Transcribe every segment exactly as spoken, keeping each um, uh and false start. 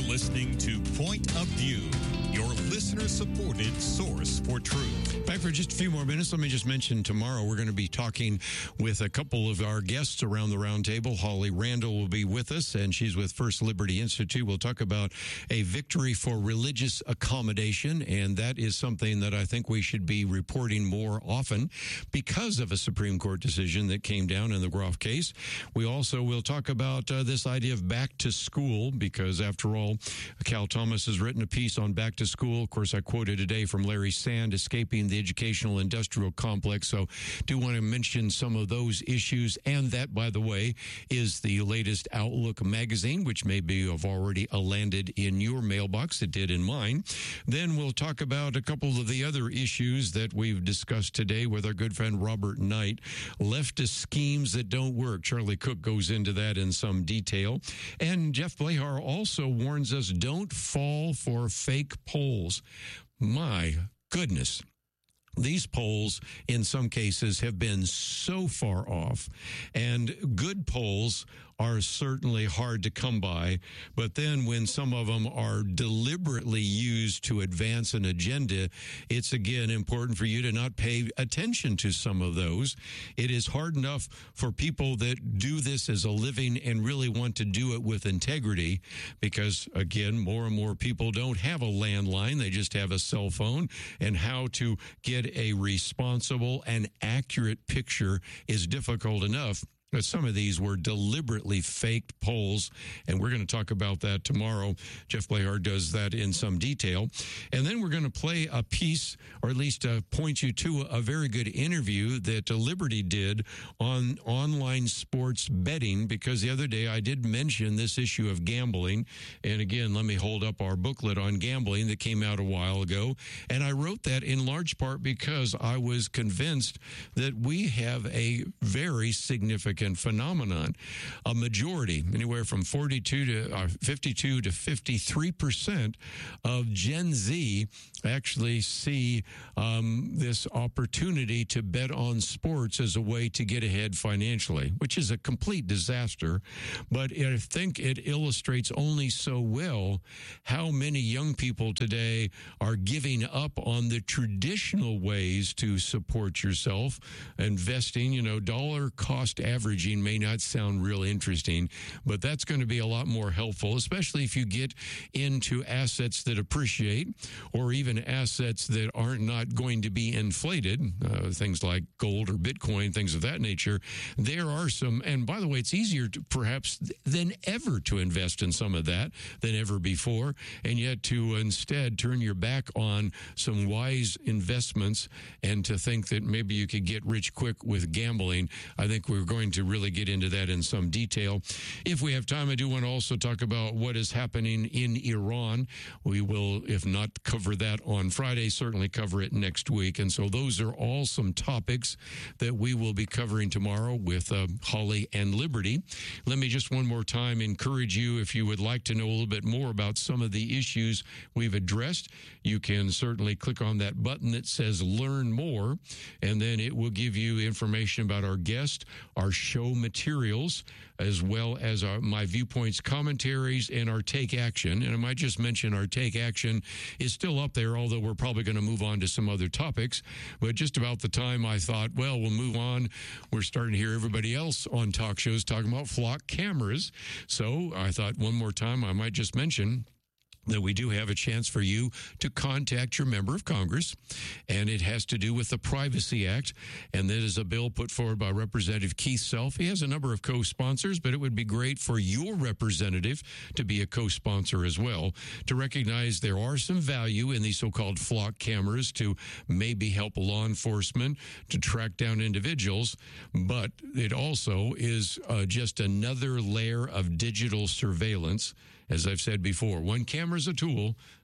listening to Point of View, your listener-supported source for truth. Back for just a few more minutes. Let me just mention tomorrow we're going to be talking with a couple of our guests around the round table. Holly Randall will be with us, and she's with First Liberty Institute. We'll talk about a victory for religious accommodation, and that is something that I think we should be reporting more often because of a Supreme Court decision that came down in the Groff case. We also will talk about uh, this idea of back to school, because after all, Cal Thomas has written a piece on back to school. Of course, I quoted today from Larry Sand, Escaping the Educational Industrial Complex. So do want to mention some of those issues. And that, by the way, is the latest Outlook magazine, which maybe have already landed in your mailbox. It did in mine. Then we'll talk about a couple of the other issues that we've discussed today with our good friend Robert Knight. Leftist schemes that don't work. Charlie Cook goes into that in some detail. And Jeff Blahar also warns us, don't fall for fake polls. My goodness. These polls, in some cases, have been so far off. And good polls are certainly hard to come by. But then when some of them are deliberately used to advance an agenda, it's, again, important for you to not pay attention to some of those. It is hard enough for people that do this as a living and really want to do it with integrity because, again, more and more people don't have a landline. They just have a cell phone. And how to get a responsible and accurate picture is difficult enough. But some of these were deliberately faked polls, and we're going to talk about that tomorrow. Jeff Blahar does that in some detail. And then we're going to play a piece, or at least uh, point you to a very good interview that uh, Liberty did on online sports betting, because the other day I did mention this issue of gambling. And again, let me hold up our booklet on gambling that came out a while ago. And I wrote that in large part because I was convinced that we have a very significant phenomenon. A majority, anywhere from forty-two to uh, fifty-two to fifty-three percent of Gen Z actually see um, this opportunity to bet on sports as a way to get ahead financially, which is a complete disaster. But I think it illustrates only so well how many young people today are giving up on the traditional ways to support yourself. Investing, you know, dollar cost averaging may not sound real interesting, but that's going to be a lot more helpful, especially if you get into assets that appreciate, or even assets that aren't not going to be inflated, uh, things like gold or Bitcoin, things of that nature. There are some, and by the way, it's easier to, perhaps than ever to invest in some of that than ever before, and yet to instead turn your back on some wise investments and to think that maybe you could get rich quick with gambling. I think we're going to really get into that in some detail. If we have time, I do want to also talk about what is happening in Iran. We will, if not cover that on Friday, certainly cover it next week. And so those are all some topics that we will be covering tomorrow with uh, Holly and Liberty. Let me just one more time encourage you, if you would like to know a little bit more about some of the issues we've addressed, you can certainly click on that button that says Learn More, and then it will give you information about our guest, our show materials, as well as our, my viewpoints, commentaries, and our Take Action. And I might just mention our Take Action is still up there, although we're probably going to move on to some other topics. But just about the time I thought, well, we'll move on, we're starting to hear everybody else on talk shows talking about flock cameras. So I thought one more time I might just mention that we do have a chance for you to contact your member of Congress, and it has to do with the Privacy Act, and that is a bill put forward by Representative Keith Self. He has a number of co-sponsors, but it would be great for your representative to be a co-sponsor as well, to recognize there are some value in these so-called flock cameras to maybe help law enforcement to track down individuals, but it also is uh, just another layer of digital surveillance. As I've said before, one camera is a tool,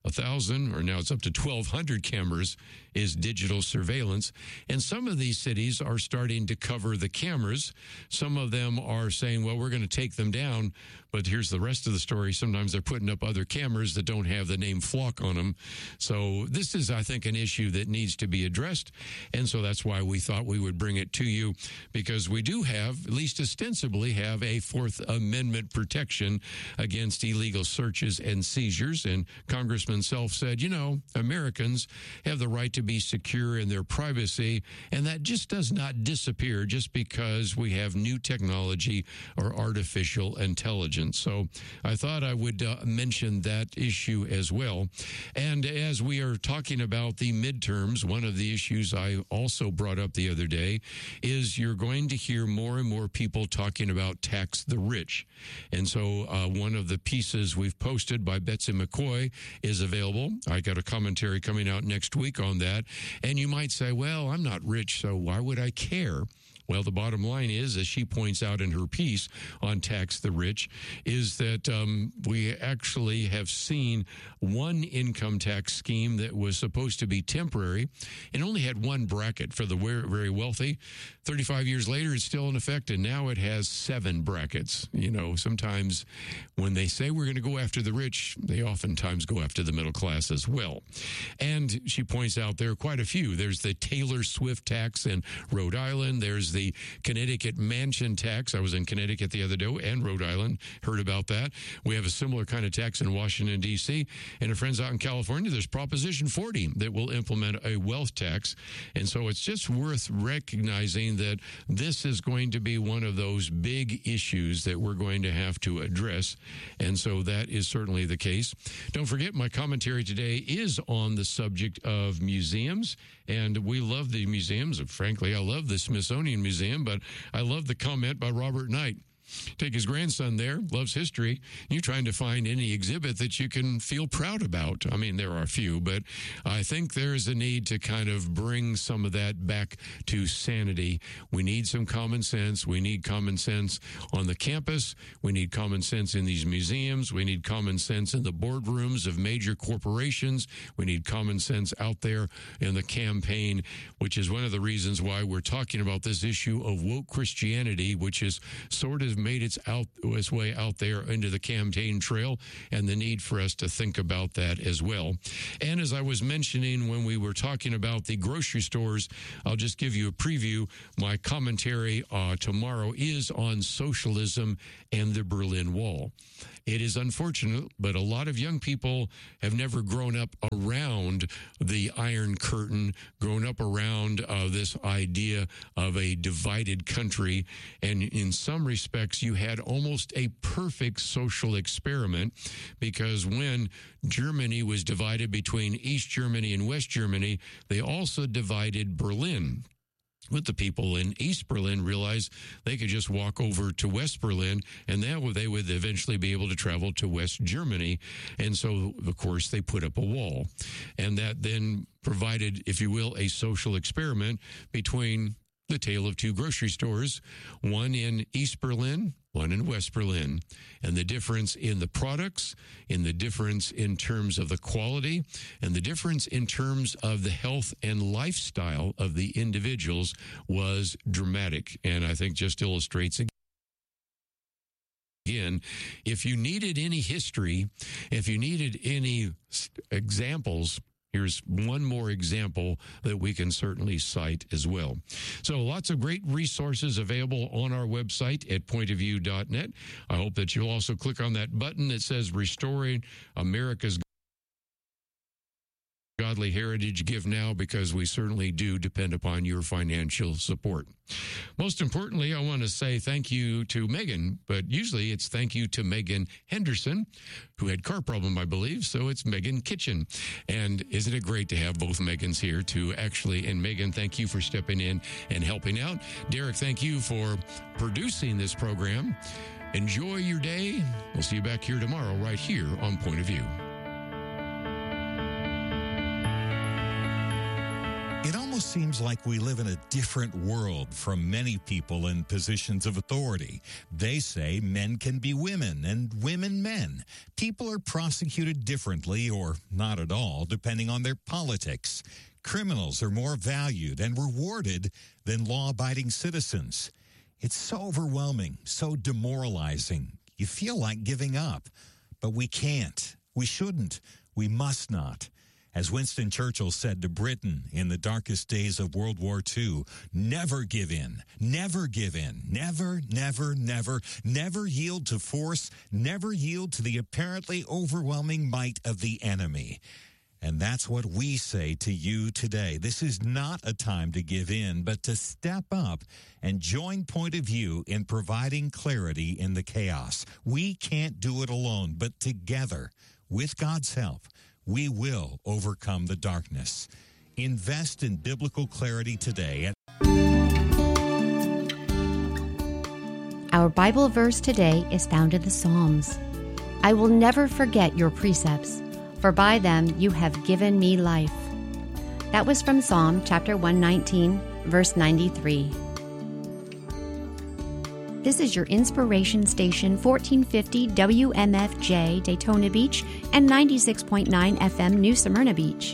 a thousand, or now it's up to twelve hundred cameras, is digital surveillance. And some of these cities are starting to cover the cameras. Some of them are saying, well, we're going to take them down. But here's the rest of the story. Sometimes they're putting up other cameras that don't have the name Flock on them. So this is, I think, an issue that needs to be addressed. And so that's why we thought we would bring it to you, because we do have, at least ostensibly, have a Fourth Amendment protection against illegal searches and seizures. And Congressman Self said, you know, Americans have the right to be secure in their privacy, and that just does not disappear just because we have new technology or artificial intelligence. So I thought I would uh, mention that issue as well. And as we are talking about the midterms, one of the issues I also brought up the other day is you're going to hear more and more people talking about tax the rich. And so uh, one of the pieces we've posted by Betsy McCoy is available. I got a commentary coming out next week on that. And you might say, well, I'm not rich, so why would I care? Well, the bottom line is, as she points out in her piece on Tax the Rich, is that um, we actually have seen one income tax scheme that was supposed to be temporary and only had one bracket for the very wealthy. thirty-five years later, it's still in effect, and now it has seven brackets. You know, sometimes when they say we're going to go after the rich, they oftentimes go after the middle class as well. And she points out there are quite a few. There's the Taylor Swift tax in Rhode Island. There's the Connecticut mansion tax. I was in Connecticut the other day and Rhode Island, heard about that. We have a similar kind of tax in Washington, D C. And our friends out in California, there's Proposition forty that will implement a wealth tax. And so it's just worth recognizing that this is going to be one of those big issues that we're going to have to address. And so that is certainly the case. Don't forget, my commentary today is on the subject of museums. And we love the museums. Frankly, I love the Smithsonian Museum, but I love the comment by Robert Knight. Take his grandson there, loves history. You're trying to find any exhibit that you can feel proud about. I mean, there are a few, but I think there is a need to kind of bring some of that back to sanity. We need some common sense. We need common sense on the campus. We need common sense in these museums. We need common sense in the boardrooms of major corporations. We need common sense out there in the campaign, which is one of the reasons why we're talking about this issue of woke Christianity, which is sort of made its out its way out there into the campaign trail, and the need for us to think about that as well. And as I was mentioning when we were talking about the grocery stores, I'll just give you a preview. My commentary uh, tomorrow is on socialism and the Berlin Wall. It is unfortunate, but a lot of young people have never grown up around the Iron Curtain, grown up around uh, this idea of a divided country. And in some respects, you had almost a perfect social experiment, because when Germany was divided between East Germany and West Germany, they also divided Berlin. But the people in East Berlin realized they could just walk over to West Berlin, and that they would eventually be able to travel to West Germany. And so, of course, they put up a wall. And that then provided, if you will, a social experiment between the tale of two grocery stores, one in East Berlin, one in West Berlin. And the difference in the products, in the difference in terms of the quality, and the difference in terms of the health and lifestyle of the individuals was dramatic. And I think just illustrates again, if you needed any history, if you needed any examples, here's one more example that we can certainly cite as well. So lots of great resources available on our website at point of view dot net. I hope that you'll also click on that button that says Restoring America's Godly Heritage. Give now, because we certainly do depend upon your financial support. Most importantly, I want to say thank you to Megan, but usually it's thank you to Megan Henderson, who had car problem, I believe, so it's Megan Kitchen. And isn't it great to have both Megans here to actually, and Megan, thank you for stepping in and helping out. Derek, thank you for producing this program. Enjoy your day. We'll see you back here tomorrow right here on Point of View. almost seems like we live in a different world from many people in positions of authority. They say men can be women and women men. People are prosecuted differently or not at all, depending on their politics. Criminals are more valued and rewarded than law-abiding citizens. It's so overwhelming, so demoralizing. You feel like giving up, but we can't. We shouldn't. We must not. As Winston Churchill said to Britain in the darkest days of World War Two, never give in, never give in, never, never, never, never yield to force, never yield to the apparently overwhelming might of the enemy. And that's what we say to you today. This is not a time to give in, but to step up and join Point of View in providing clarity in the chaos. We can't do it alone, but together, with God's help, we will overcome the darkness. Invest in biblical clarity today. Our Bible verse today is found in the Psalms. I will never forget your precepts, for by them you have given me life. That was from Psalm chapter one nineteen, verse ninety-three. This is your inspiration station, fourteen fifty W M F J, Daytona Beach, and ninety-six point nine F M, New Smyrna Beach.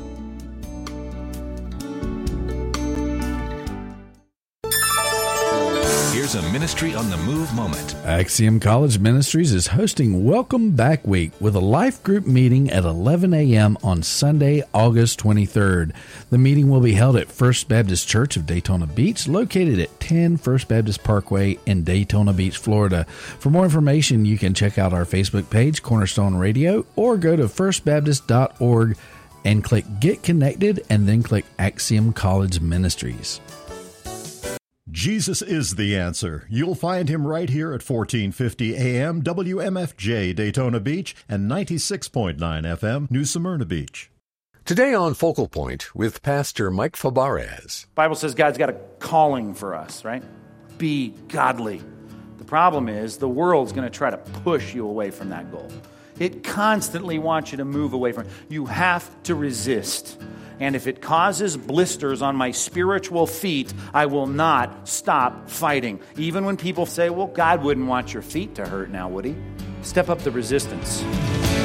Here's a Ministry on the Move moment. Axiom College Ministries is hosting Welcome Back Week with a life group meeting at eleven a.m. on Sunday, August twenty-third. The meeting will be held at First Baptist Church of Daytona Beach, located at ten First Baptist Parkway in Daytona Beach, Florida. For more information, you can check out our Facebook page, Cornerstone Radio, or go to first baptist dot org and click Get Connected and then click Axiom College Ministries. Jesus is the answer. You'll find him right here at fourteen fifty A M W M F J Daytona Beach and ninety-six point nine F M New Smyrna Beach. Today on Focal Point with Pastor Mike Fabarez. The Bible says God's got a calling for us, right? Be godly. The problem is the world's going to try to push you away from that goal. It constantly wants you to move away from it. You have to resist. And if it causes blisters on my spiritual feet, I will not stop fighting. Even when people say, well, God wouldn't want your feet to hurt now, would he? Step up the resistance.